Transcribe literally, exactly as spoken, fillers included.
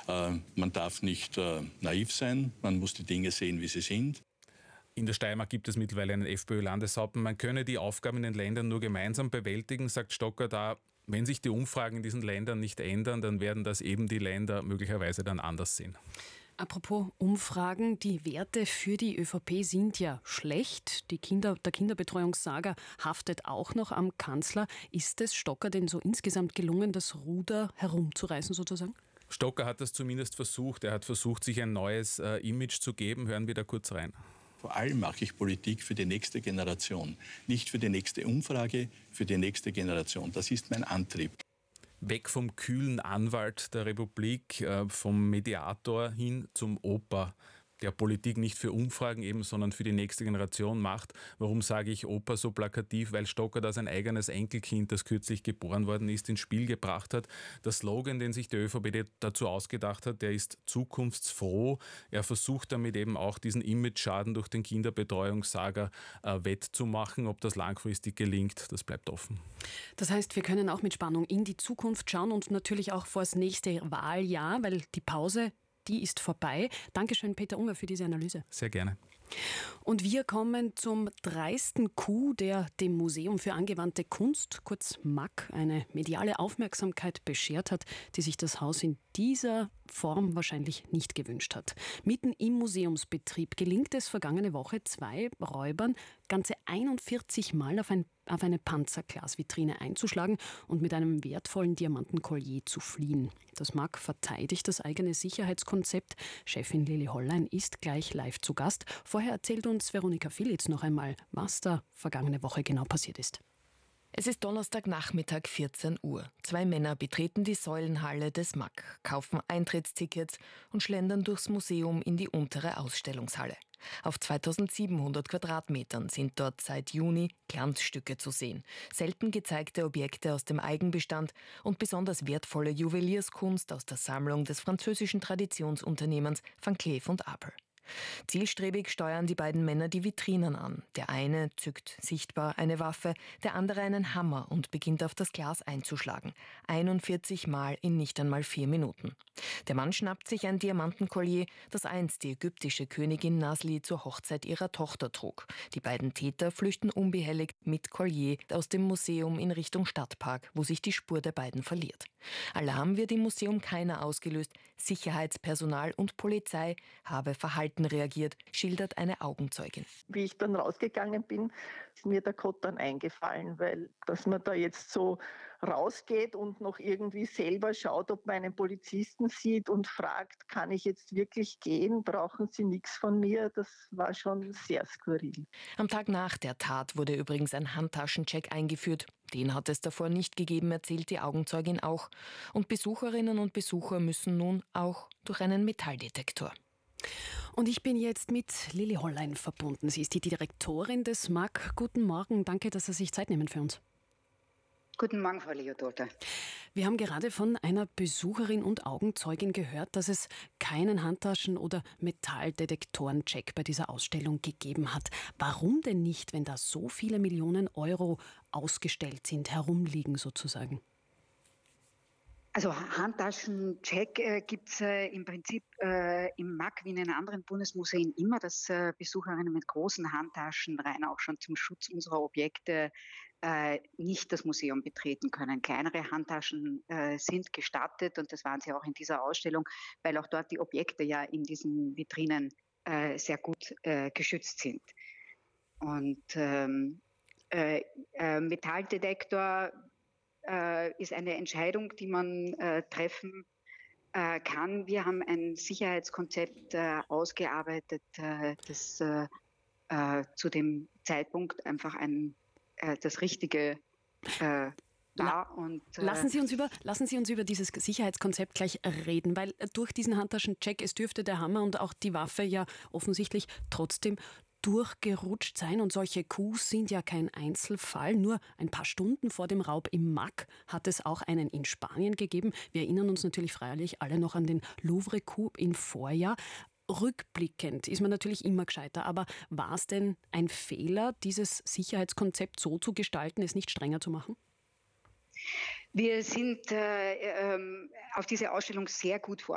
Man darf nicht naiv sein, man muss die Dinge sehen, wie sie sind. In der Steiermark gibt es mittlerweile einen FPÖ-Landeshauptmann. Man könne die Aufgaben in den Ländern nur gemeinsam bewältigen, sagt Stocker da. Wenn sich die Umfragen in diesen Ländern nicht ändern, dann werden das eben die Länder möglicherweise dann anders sehen. Apropos Umfragen, die Werte für die ÖVP sind ja schlecht. Die Kinder, der Kinderbetreuungssaga haftet auch noch am Kanzler. Ist es Stocker denn so insgesamt gelungen, das Ruder herumzureißen sozusagen? Stocker hat das zumindest versucht. Er hat versucht, sich ein neues äh, Image zu geben. Hören wir da kurz rein. Vor allem mache ich Politik für die nächste Generation, nicht für die nächste Umfrage, für die nächste Generation. Das ist mein Antrieb. Weg vom kühlen Anwalt der Republik, vom Mediator hin zum Opa, der Politik nicht für Umfragen eben, sondern für die nächste Generation macht. Warum sage ich Opa so plakativ? Weil Stocker da sein eigenes Enkelkind, das kürzlich geboren worden ist, ins Spiel gebracht hat. Der Slogan, den sich die ÖVP dazu ausgedacht hat, der ist zukunftsfroh. Er versucht damit eben auch diesen Image-Schaden durch den Kinderbetreuungssaga äh, wettzumachen. Ob das langfristig gelingt, das bleibt offen. Das heißt, wir können auch mit Spannung in die Zukunft schauen und natürlich auch vor das nächste Wahljahr, weil die Pause, die ist vorbei. Dankeschön, Peter Unger, für diese Analyse. Sehr gerne. Und wir kommen zum dreisten Coup, der dem Museum für angewandte Kunst, kurz M A K, eine mediale Aufmerksamkeit beschert hat, die sich das Haus in dieser Form wahrscheinlich nicht gewünscht hat. Mitten im Museumsbetrieb gelingt es vergangene Woche zwei Räubern, ganze einundvierzig Mal auf, ein, auf eine Panzerglasvitrine einzuschlagen und mit einem wertvollen Diamantenkollier zu fliehen. Das M A K verteidigt das eigene Sicherheitskonzept. Chefin Lili Hollein ist gleich live zu Gast. Vorher erzählt uns Veronika Filitz noch einmal, was da vergangene Woche genau passiert ist. Es ist Donnerstagnachmittag vierzehn Uhr. Zwei Männer betreten die Säulenhalle des M A K, kaufen Eintrittstickets und schlendern durchs Museum in die untere Ausstellungshalle. Auf zweitausendsiebenhundert Quadratmetern sind dort seit Juni Glanzstücke zu sehen. Selten gezeigte Objekte aus dem Eigenbestand und besonders wertvolle Juwelierskunst aus der Sammlung des französischen Traditionsunternehmens Van Cleef und Arpels. Zielstrebig steuern die beiden Männer die Vitrinen an. Der eine zückt sichtbar eine Waffe, der andere einen Hammer und beginnt auf das Glas einzuschlagen. einundvierzig Mal in nicht einmal vier Minuten. Der Mann schnappt sich ein Diamantenkollier, das einst die ägyptische Königin Nasli zur Hochzeit ihrer Tochter trug. Die beiden Täter flüchten unbehelligt mit Kollier aus dem Museum in Richtung Stadtpark, wo sich die Spur der beiden verliert. Alarm wird im Museum keiner ausgelöst. Sicherheitspersonal und Polizei habe verhalten reagiert, schildert eine Augenzeugin. Wie ich dann rausgegangen bin, ist mir der Code dann eingefallen, weil dass man da jetzt so rausgeht und noch irgendwie selber schaut, ob man einen Polizisten sieht und fragt, kann ich jetzt wirklich gehen, brauchen Sie nichts von mir, das war schon sehr skurril. Am Tag nach der Tat wurde übrigens ein Handtaschencheck eingeführt. Den hat es davor nicht gegeben, erzählt die Augenzeugin auch. Und Besucherinnen und Besucher müssen nun auch durch einen Metalldetektor. Und ich bin jetzt mit Lili Hollein verbunden. Sie ist die Direktorin des M A K. Guten Morgen, danke, dass Sie sich Zeit nehmen für uns. Guten Morgen, Frau Leodolda. Wir haben gerade von einer Besucherin und Augenzeugin gehört, dass es keinen Handtaschen- oder Metalldetektoren-Check bei dieser Ausstellung gegeben hat. Warum denn nicht, wenn da so viele Millionen Euro ausgestellt sind, herumliegen sozusagen? Also Handtaschencheck äh, gibt es äh, im Prinzip äh, im M A K wie in den anderen Bundesmuseen immer, dass äh, Besucherinnen mit großen Handtaschen rein auch schon zum Schutz unserer Objekte äh, nicht das Museum betreten können. Kleinere Handtaschen äh, sind gestattet und das waren sie auch in dieser Ausstellung, weil auch dort die Objekte ja in diesen Vitrinen äh, sehr gut äh, geschützt sind. Und ähm, äh, äh, Metalldetektor ist eine Entscheidung, die man äh, treffen äh, kann. Wir haben ein Sicherheitskonzept äh, ausgearbeitet, äh, das äh, äh, zu dem Zeitpunkt einfach ein, äh, das Richtige äh, war. Und, äh, lassen Sie uns über, lassen Sie uns über dieses Sicherheitskonzept gleich reden, weil durch diesen Handtaschencheck, es dürfte der Hammer und auch die Waffe ja offensichtlich trotzdem durchgerutscht sein und solche Coups sind ja kein Einzelfall. Nur ein paar Stunden vor dem Raub im M A K hat es auch einen in Spanien gegeben. Wir erinnern uns natürlich freilich alle noch an den Louvre-Coup im Vorjahr. Rückblickend ist man natürlich immer gescheiter, aber war es denn ein Fehler, dieses Sicherheitskonzept so zu gestalten, es nicht strenger zu machen? Wir sind äh, ähm, auf diese Ausstellung sehr gut